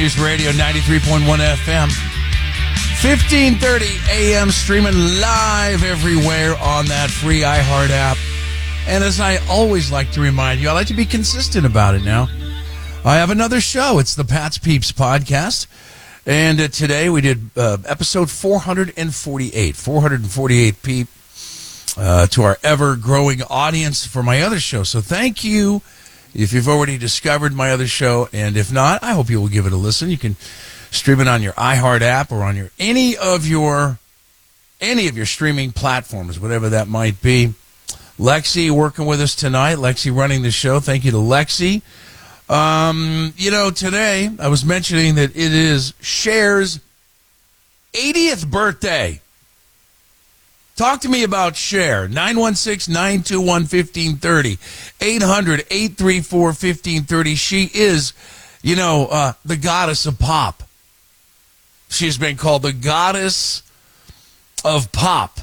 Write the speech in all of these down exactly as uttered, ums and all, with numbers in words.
Sirius Radio ninety-three point one F M. fifteen thirty A M, streaming live everywhere on that free iHeart app. And as I always like to remind you, I like to be consistent about it now. I have another show. It's the Pat's Peeps podcast. And uh, today we did uh, episode four forty-eight. four forty-eight peep uh, to our ever-growing audience for my other show. So thank you if you've already discovered my other show. And if not, I hope you will give it a listen. You can stream it on your iHeart app or on your any of your any of your streaming platforms, whatever that might be. Lexi working with us tonight. Lexi running the show. Thank you to Lexi. Um, you know, today I was mentioning that it is Cher's eightieth birthday. Talk to me about Cher. nine one six, nine two one, one five three zero. eight hundred, eight three four, one five three zero. She is, you know, uh, the goddess of pop. She's been called the goddess of pop.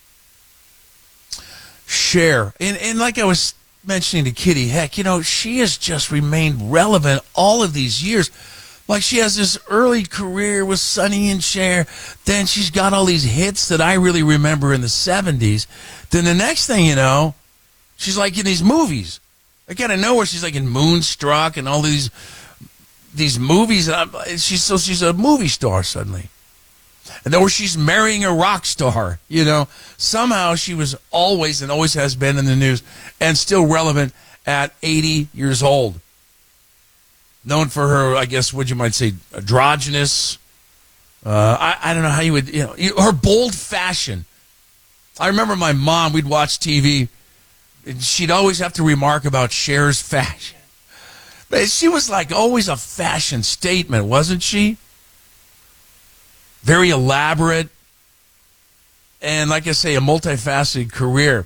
Cher. And, and like I was mentioning to Kitty, heck, you know, she has just remained relevant all of these years. Like, she has this early career with Sonny and Cher. Then she's got all these hits that I really remember in the seventies. Then the next thing you know, she's like in these movies. Like, out of nowhere, she's like in Moonstruck and all these these movies. And I'm, she's so she's a movie star suddenly. And then where she's marrying a rock star, you know. Somehow she was always and always has been in the news and still relevant at eighty years old. Known for her, I guess, what you might say, androgynous. Uh, I, I don't know how you would, you know, her bold fashion. I remember my mom, we'd watch T V, and she'd always have to remark about Cher's fashion. But she was like always a fashion statement, wasn't she? Very elaborate. And like I say, a multifaceted career.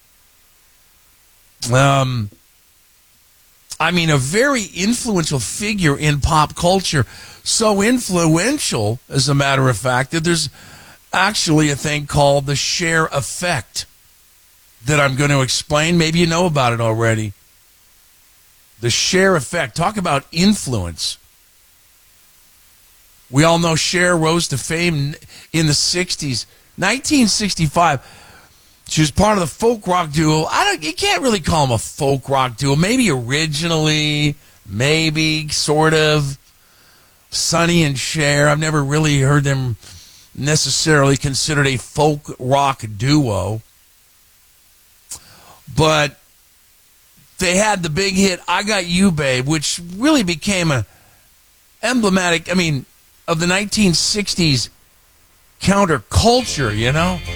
Um... I mean, a very influential figure in pop culture. So influential, as a matter of fact, that there's actually a thing called the Cher effect that I'm going to explain. Maybe you know about it already. The Cher effect. Talk about influence. We all know Cher rose to fame in the sixties. nineteen sixty-five. She was part of the folk rock duo. I don't. You can't really call them a folk rock duo. Maybe originally, maybe sort of. Sonny and Cher. I've never really heard them necessarily considered a folk rock duo. But they had the big hit "I Got You, Babe," which really became a emblematic. I mean, of the nineteen sixties counterculture. You know.